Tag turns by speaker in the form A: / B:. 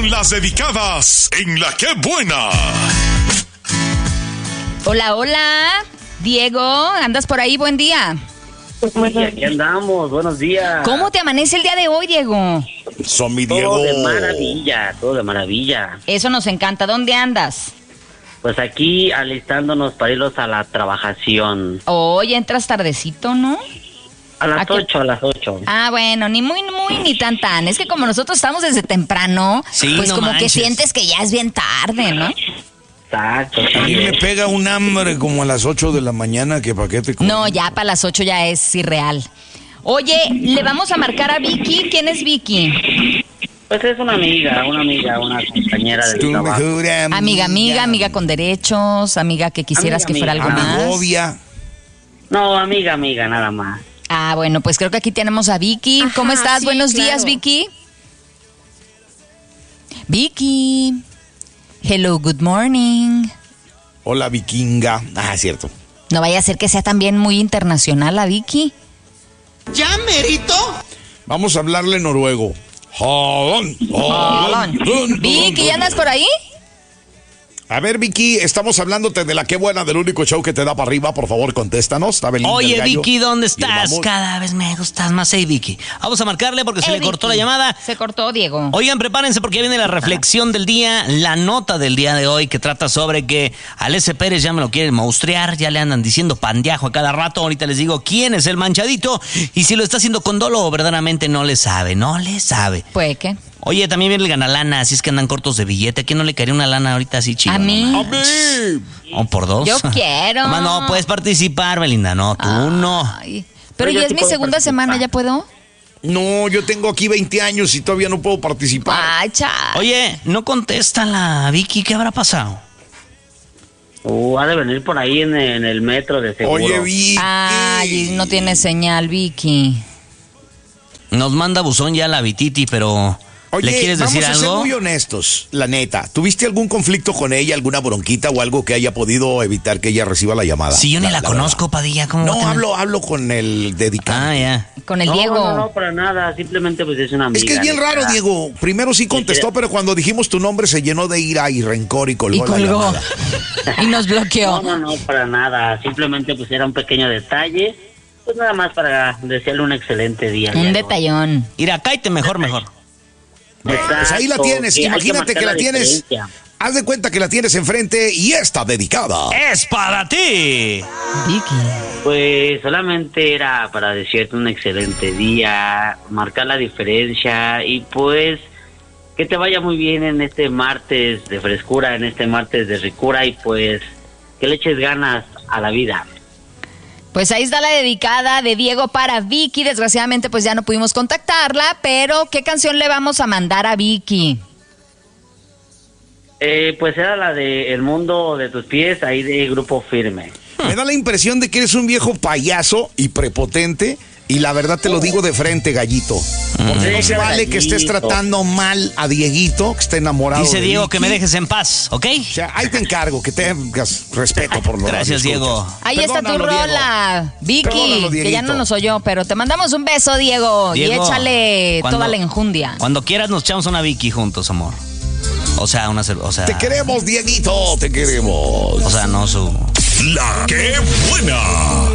A: con las dedicadas en La Qué Buena.
B: Hola, hola. Diego, ¿andas por ahí? Buen día.
C: Sí, aquí andamos, buenos días.
B: ¿Cómo te amanece el día de hoy, Diego?
D: Son mi Diego.
C: Todo de maravilla, todo de maravilla.
B: Eso nos encanta. ¿Dónde andas?
C: Pues aquí alistándonos para irnos a la trabajación.
B: Hoy entras tardecito, ¿no?
C: A las
B: ¿A qué?
C: 8, a las 8.
B: Ah, bueno, ni muy, ni tan. Es que como nosotros estamos desde temprano,
D: Sí,
B: pues
D: no
B: como
D: manches.
B: que sientes que ya es bien tarde, ¿no?
C: Exacto.
D: A mí me pega un hambre como a las 8 de la mañana que pa' qué te como.
B: No, ya para las 8 ya es irreal. Oye, le vamos a marcar a Vicky. ¿Quién es Vicky?
C: Pues es una amiga, una compañera del
D: Tu
C: trabajo.
D: mejor
B: Amiga con derechos, amiga que quisieras que
C: Amiga,
B: fuera algo más.
D: Amigovia.
C: No, amiga, nada más.
B: Ah, bueno, pues creo que aquí tenemos a Vicky.
E: Ajá,
B: ¿Cómo estás?
E: sí,
B: Buenos
E: claro.
B: días, Vicky. Vicky. Hello, good morning.
D: Hola, vikinga. Ah, cierto.
B: No vaya a ser que sea también muy internacional la Vicky.
E: ¿Ya merito?
D: Vamos a hablarle noruego.
B: Vicky, ¿ya andas por ahí?
D: A ver, Vicky, estamos hablándote de La Qué Buena, del único show que te da para arriba. Por favor, contéstanos. Está Belinda,
F: Oye,
D: el gallo.
F: Vicky, ¿dónde
D: Y
F: estás?
D: vamos.
F: Cada vez me gustas más, Vicky. Vamos a marcarle porque se le cortó la
B: Vicky.
F: llamada.
B: Se cortó, Diego.
F: Oigan, prepárense porque ya viene la reflexión del día, la nota del día de hoy que trata sobre que al S. Pérez ya me lo quieren monstruar, ya le andan diciendo pandeajo a cada rato. Ahorita les digo quién es el manchadito y si lo está haciendo con dolo o verdaderamente no le sabe.
B: Pues, ¿qué?
F: Oye, también viene el ganalana, así es que andan cortos de billete. ¿A quién no le caería una lana ahorita así chido?
B: A mí.
F: No manches. O por dos.
B: Yo quiero.
F: Nomás no puedes participar, Belinda, no, tú no.
B: Ay, pero
C: Yo
B: ya
C: sí
B: es mi
C: puedo
B: segunda
C: participar.
B: semana, ¿ya puedo?
D: No, yo tengo aquí 20 años y todavía no puedo participar.
B: Ay, cha.
F: Oye, no contesta la Vicky, ¿qué habrá pasado?
C: Ha de venir por ahí en el metro de seguro.
D: Oye, Vicky.
B: Ay, no tiene señal, Vicky.
F: Nos manda buzón ya la Vititi, pero
D: Oye,
F: ¿le quieres decir
D: vamos a ser
F: algo?
D: muy honestos, la neta. ¿Tuviste algún conflicto con ella, alguna bronquita o algo que haya podido evitar que ella reciba la llamada?
F: Si yo ni la conozco, Padilla, ¿cómo
D: verdad.
F: va a
D: No,
F: tener-
D: hablo con el dedicado.
F: Ah, ya.
B: Con el
C: No,
B: Diego.
C: No, para nada. Simplemente pues es una amiga.
D: Es que es bien raro,
C: neta.
D: Diego. Primero sí contestó, pero cuando dijimos tu nombre se llenó de ira y rencor y
B: Y
D: colgó la
B: colgó.
D: llamada.
B: Y nos bloqueó.
C: No, para nada. Simplemente pues era un pequeño detalle. Pues nada más para desearle un excelente día.
B: Un detallón.
F: Mira, cállate mejor.
D: Pues ahí la tienes.
C: Hay
D: Imagínate que
C: marcar
D: la tienes.
C: diferencia.
D: Haz de cuenta que la tienes enfrente y está dedicada.
F: ¡Es para ti!
B: Vicky.
C: Pues solamente era para desearte un excelente día, marcar la diferencia y pues que te vaya muy bien en este martes de frescura, en este martes de ricura y pues que le eches ganas a la vida.
B: Pues ahí está la dedicada de Diego para Vicky. Desgraciadamente pues ya no pudimos contactarla, pero ¿qué canción le vamos a mandar a Vicky?
C: Pues era la de El Mundo de Tus Pies, ahí de Grupo Firme.
D: Me da la impresión de que eres un viejo payaso y prepotente. Y la verdad te lo digo de frente, gallito. Porque no se vale que estés tratando mal a Dieguito, que esté enamorado
F: Dice
D: de
F: Diego
D: Vicky.
F: que me dejes en paz, ¿ok?
D: O sea, ahí te encargo, que tengas respeto por lo
F: Gracias, Diego.
B: Ahí está tu
D: Perdónalo,
B: rola, Vicky,
D: Perdónalo,
B: que ya
D: Dieguito.
B: no nos oyó, pero te mandamos un beso, Diego, y
F: Diego,
B: échale
F: cuando-
B: toda la enjundia.
F: Cuando quieras nos echamos una Vicky juntos, amor. O sea,
D: Te queremos, Dieguito, te queremos.
F: O sea, no su...
A: La Qué Buena.